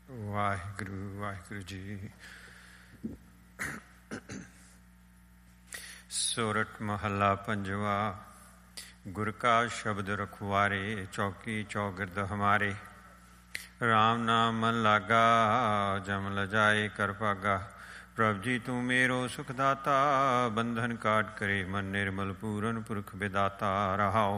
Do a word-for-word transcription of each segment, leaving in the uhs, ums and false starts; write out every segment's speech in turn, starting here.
ਵਾਹਿਗੁਰੂ ਵਾਹਿਗੁਰੂ ਜੀ। ਸੋਰਠ ਮਹੱਲਾ ਪੰਜਵਾ। ਗੁਰ ਕਾ ਸ਼ਬਦ ਰਖਵਾਰੇ, ਚੌਕੀ ਚੌਗਿਰਦ ਹਮਾਰੇ। ਰਾਮ ਨਾਮ ਮਨ ਲਾਗਾ, ਜਮ ਲਜਾਏ ਕਰ ਭਾਗਾ। ਪ੍ਰਭ ਜੀ ਤੂੰ ਮੇਰੋ ਸੁਖ ਦਾਤਾ, ਬੰਧਨ ਕਾਟ ਕਰੇ ਮਨ ਨਿਰਮਲ। ਪੂਰਨ ਪੁਰਖ ਵਿਦਾਤਾ ਰਹਾਓ।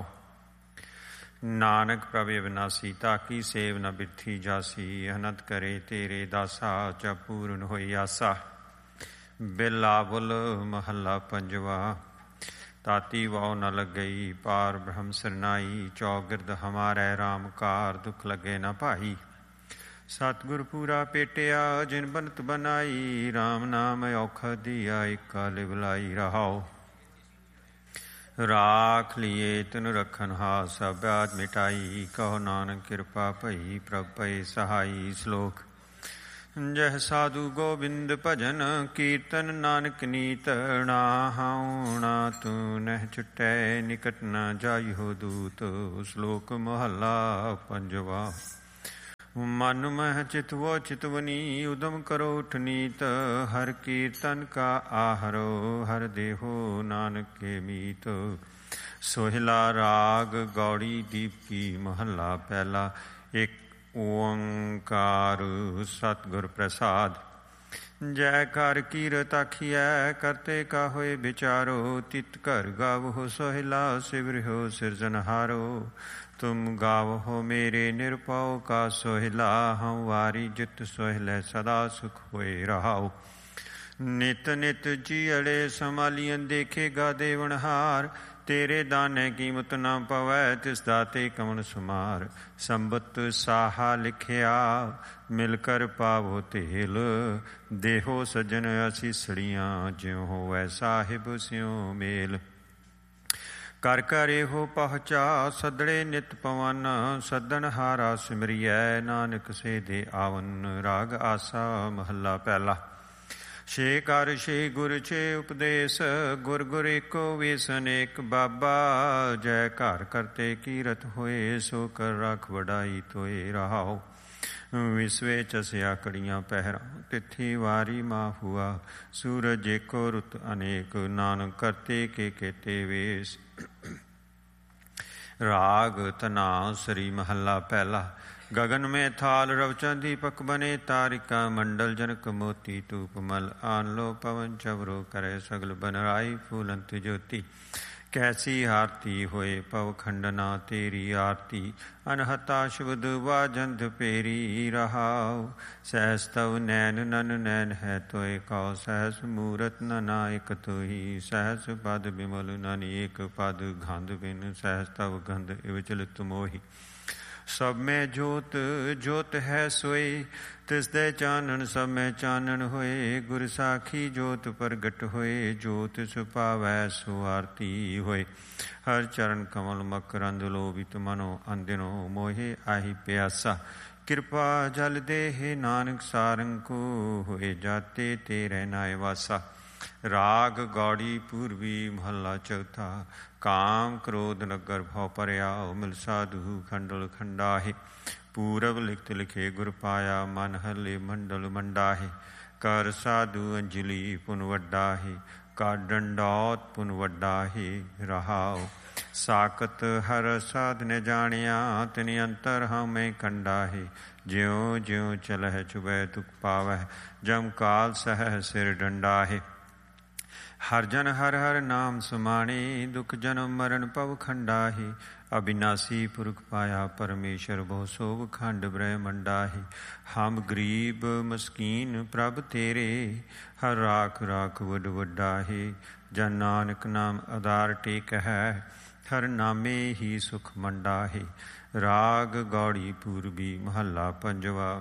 ਨਾਨਕ ਪ੍ਰਭ ਅਵਿਨਾਸੀ, ਤਾਕੀ ਸੇਵ ਨ ਬਿਰਥੀ ਜਾਸੀ। ਅਨੰਤ ਕਰੇ ਤੇਰੇ ਦਾਸਾ, ਜਬ ਪੂਰਨ ਹੋਈ ਆਸਾ। ਬਿਲਾਵਲ ਮਹੱਲਾ ਪੰਜਵਾ। ਤਾਤੀ ਵਾਉ ਨ ਲੱਗਈ, ਪਾਰ ਬ੍ਰਹਮ ਸਰਨਾਈ। ਚੌਗਿਰਦ ਹਮਾਰੇ ਰਾਮ ਕਾਰ, ਦੁਖ ਲੱਗੇ ਨ ਭਾਈ। ਸਤਿਗੁਰ ਪੂਰਾ ਪੇਟਿਆ, ਜਿਨ ਬਨਤ ਬਨਾਈ। ਰਾਮ ਨਾਮ ਔਖਦ ਦੀਆ, ਏਕਾ ਲਿਵ ਲਾਈ ਰਹਾਓ। ਰਾਖ ਲੀਏ ਤਨ ਰਖਨ ਹਾਰ, ਸਭ ਬਾਤ ਮਿਟਾਈ। ਕਹੋ ਨਾਨਕ ਕਿਰਪਾ ਭਈ, ਪ੍ਰਭ ਭਏ ਸਹਾਈ। ਸ਼ਲੋਕ। ਜਹ ਸਾਧੂ ਗੋਬਿੰਦ ਭਜਨ, ਕੀਰਤਨ ਨਾਨਕ ਨੀਤ। ਨਾਹਉ ਨਾ ਤੂੰ ਨਹਿ ਛੁਟੈ, ਨਿਕਟ ਨ ਜਾਇਓ ਦੂਤ। ਸ਼ਲੋਕ ਮਹੱਲਾ ਪੰਜਵਾ। ਮਨ ਮਹਿ ਚਿਤਵੋ ਚਿਤਵਨੀ, ਉਦਮ ਕਰੋ ਉਠਨੀਤ। ਹਰ ਕੀਰਤਨ ਕਾ ਆਹਰੋ, ਹਰ ਦੇਹੋ ਨਾਨਕ ਕੇ ਮੀਤ। ਸੋਹਿਲਾ ਰਾਗ ਗੌੜੀ ਦੀਪਕੀ ਮਹੱਲਾ ਪਹਿਲਾ। ਇੱਕ ਓੰਕਾਰ ਸਤਿਗੁਰ ਪ੍ਰਸਾਦ। ਜੈ ਕਰ ਕੀਰਤ ਆਖੀਐ, ਕਰਤੇ ਕਾ ਹੋਏ ਵਿਚਾਰੋ। ਤਿਤ ਘਰ ਗਾਵੋ ਸੋਹਿਲਾ, ਸਿਵਰਿਓ ਸਿਰਜਨਹਾਰੋ। ਤੁਮ ਗਾਵੋ ਮੇਰੇ ਨਿਰਭਉ ਕਾ ਸੋਹਿਲਾ। ਹਉ ਵਾਰੀ ਜਿਤ ਸੋਹਿਲੇ, ਸਦਾ ਸੁਖ ਹੋਏ ਰਹਾਓ। ਨਿਤ ਨਿਤ ਜੀਅੜੇ ਸੰਭਾਲੀਆਂ, ਦੇਖੇਗਾ ਦੇਵਨਹਾਰ। ਤੇਰੇ ਦਾਨੇ ਕੀਮਤ ਨਾ ਪਵੈ, ਤਿਸ ਦਾਤੇ ਕਵਣ ਸੁਮਾਰ। ਸੰਬਤ ਸਾਹਾ ਲਿਖਿਆ, ਮਿਲ ਕਰ ਪਾਵੋ ਤੇਲ। ਦੇਹੋ ਸੱਜਣ ਅਸੀਸੜੀਆਂ, ਜਿਉ ਹੋਵੈ ਸਾਹਿਬ ਸਿਉ ਮੇਲ। ਕਰ ਕਰ ਇਹੋ ਪਹੁੰਚਾ, ਸੱਦੜੇ ਨਿਤ ਪਵਨ। ਸੱਦਣ ਹਾਰਾ ਸਿਮਰੀਐ, ਨਾਨਕ ਸੇ ਦੇ ਆਵਨ। ਰਾਗ ਆਸਾ ਮਹੱਲਾ ਪਹਿਲਾ। ਛੇ ਕਰ ਛੇ ਗੁਰ ਛੇ ਉਪਦੇਸ਼, ਗੁਰ ਗੁਰ ਏਕੋ ਵੇਸ ਅਨੇਕ। ਬਾਬਾ ਜੈ ਘਰ ਕਰਤੇ ਕੀਰਤ ਹੋਏ, ਸੋ ਕਰ ਰਖ ਵਡਾਈ ਤੋਏ ਰਹਾਓ। ਵਿਸਵੇ ਚਸਿਆ ਕੜੀਆਂ ਪਹਿਰਾ, ਤਿਥੀ ਵਾਰੀ ਮਾ ਹੁਆ। ਸੂਰਜ ਏਕੋ ਰੁਤ ਅਨੇਕ, ਨਾਨਕ ਕਰਤੇ ਕੇ ਕੇਤੇ ਵੇਸ। ਰਾਗ ਧਨਾ ਸ੍ਰੀ ਮਹੱਲਾ ਪਹਿਲਾ। ਗਗਨ ਮੈਂ ਥਾਲ ਰਵਚਨ ਦੀਪਕ ਬਨੇ, ਤਾਰਿਕਾ ਮੰਡਲ ਜਨਕ ਮੋਤੀ। ਧੂਪ ਮਲ ਆਨਲੋ ਪਵਨ ਚਵਰੋ, ਕਰੇ ਸਗਲ ਬਨਰਾਈ ਫੂਲੰਤ ਜੋਤੀ। ਕੈਸੀ ਆਰਤੀ ਹੋਏ ਪਵ ਖੰਡਨਾ, ਤੇਰੀ ਆਰਤੀ। ਅਨਹਤਾ ਸ਼ਬਦ ਵਾਜੰਦ ਪੇਰੀ ਰਹਾਉ। ਸਹਿਸ ਤਵ ਨੈਨ ਨਨ ਨੈਨ ਹੈ ਤੋਏ, ਕਉ ਸਹਿਸ ਮੂਰਤ ਨਨਾ ਇਕ ਤੋਈ। ਸਹਿਸ ਪਦ ਬਿਮਲ ਨਨ ਏਕ ਪਦ, ਗੰਧ ਬਿਨ ਸਹਿਸ ਤਵ ਗੰਧ ਵਿਚਲਿਤ ਮੋਹੀ। ਸਭ ਮੈਂ ਜੋਤ ਜੋਤ ਹੈ ਸੋਈ, ਤਿਸ ਦੇ ਚਾਨਣ ਸਭ ਮੈਂ ਚਾਨਣ ਹੋਏ। ਗੁਰ ਸਾਖੀ ਜੋਤ ਪ੍ਰਗਟ ਹੋਏ, ਜੋਤ ਸੁਪਾਵੈ ਸੋ ਆਰਤੀ ਹੋਏ। ਹਰ ਚਰਨ ਕਮਲ ਮਕਰੰਦ, ਲੋਭਿਤ ਮਨੋ ਅੰਦਿਨੋ ਮੋਹੇ। ਆਹੀ ਪਿਆਸਾ ਕਿਰਪਾ ਜਲ ਦੇਹ, ਨਾਨਕ ਸਾਰੰਗ ਕੋ ਹੋਏ ਜਾਤੇ। ਤੇਰੇ ਨਾਇ ਵਾਸਾ। ਰਾਗ ਗੌੜੀ ਪੂਰਬੀ ਮਹੱਲਾ ਚੌਥਾ। ਕਾਮ ਕ੍ਰੋਧ ਨਗਰ ਭਉ ਭਰਿਆ, ਮਿਲ ਸਾਧੂ ਖੰਡਲ ਖੰਡਾਹੇ। ਪੂਰਬ ਲਿਖਤ ਲਿਖੇ ਗੁਰ ਪਾਇਆ, ਮਨ ਹਲੇ ਮੰਡਲ ਮੰਡਾਹੇ। ਕਰ ਸਾਧੂ ਅੰਜਲੀ ਪੁਨ ਵੱਡਾਹੇ, ਕਰ ਡੰਡੌਤ ਪੁਨ ਵੱਡਾਹੇ ਰਹਾਉ। ਸਾਕਤ ਹਰ ਸਾਧ ਨੇ ਜਾਣਿਆ, ਤਿਨ ਅੰਤਰ ਹਉਮੈ ਕੰਡਾਹੇ। ਜਿਉ ਜਿਉ ਚਲਹਿ ਚੁਬੈ ਦੁਖ ਪਾਵਹਿ, ਜਮ ਕਾਲ ਸਹਿ ਸਿਰ ਡੰਡਾਹੇ। ਹਰ ਜਨ ਹਰ ਹਰ ਨਾਮ ਸਮਾਣੇ, ਦੁਖ ਜਨਮ ਮਰਨ ਭਵ ਖੰਡਾਹੇ। ਅਬਿਨਾਸੀ ਪੁਰਖ ਪਾਇਆ ਪਰਮੇਸ਼ਰ, ਬਹੁ ਸੋਭ ਖੰਡ ਬ੍ਰਹਮੰਡਾਹੇ। ਹਮ ਗਰੀਬ ਮਸਕੀਨ ਪ੍ਰਭ ਤੇਰੇ, ਹਰ ਰਾਖ ਰਾਖ ਵਡ ਵੱਡਾਹੇ। ਜਨ ਨਾਨਕ ਨਾਮ ਆਧਾਰ ਟੇਕ ਹੈ, ਹਰ ਨਾਮੇ ਹੀ ਸੁਖ ਮੰਡਾਹੇ। ਰਾਗ ਗੌੜੀ ਪੂਰਬੀ ਮਹੱਲਾ ਪੰਜਵਾ।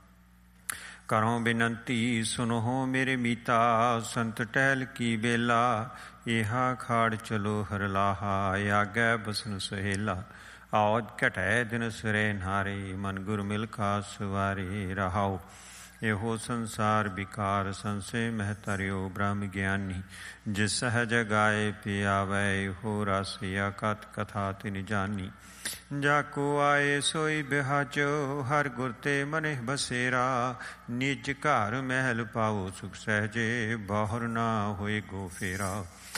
ਕਰੋ ਬੇਨੰਤੀ ਸੁਨੋ ਮੇਰੇ ਮੀਤਾ, ਸੰਤ ਟਹਿਲ ਕੀ ਬੇਲਾ। ਇਹਾ ਖਾੜ ਚਲੋ ਹਰ ਲਾਹਾ, ਆਗੈ ਬਸਨ ਸੁਹੇਲਾ। ਆਉ ਘਟੈ ਦਿਨ ਸਿਰੇ ਨਾਰੇ, ਮਨ ਗੁਰ ਮਿਲ ਕਾ ਸਵਾਰੇ ਰਹਾਉ। ਇਹੋ ਸੰਸਾਰ ਵਿਕਾਰ ਸੰਸੇ ਮਹਿ ਤਰਿਓ ਬ੍ਰਹਮ ਗਿਆਨੀ। ਜਿਸ ਸਹਿਜ ਗਾਏ ਪਿਆਵੈ ਇਹੋ ਰਸਿਆ ਕਤ ਕਥਾ ਤਿਨ ਜਾਨੀ। ਜਾ ਕੋ ਆਏ ਸੋਈ ਬਿਹਾਜੋ ਹਰ ਗੁਰ ਤੇ ਮਨਿ ਬਸੇਰਾ। ਨਿਜ ਘਰ ਮਹਿਲ ਪਾਓ ਸੁਖ ਸਹਿਜੇ ਬਾਹਰ ਨਾ ਹੋਏ ਗੋ ਫੇਰਾ।